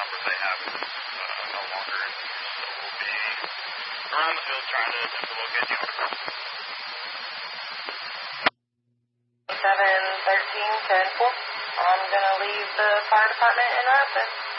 number they have is no longer in use, so we'll be around the field trying to locate the owner. 713-10-4. I'm going to leave the fire department in our office.